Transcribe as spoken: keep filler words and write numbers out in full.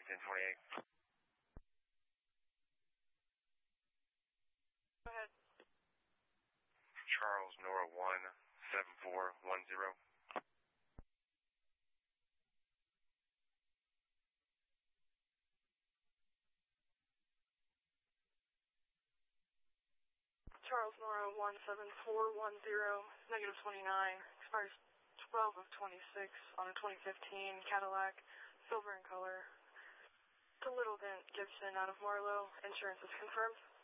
ten twenty-eight. Go ahead. Charles Nora one seven four one zero. Charles Nora one seven four one zero, negative twenty-nine, expires twelve of twenty-six on a twenty fifteen Cadillac, silver in color. To Little Dent Gibson out of Marlow. Insurance is confirmed.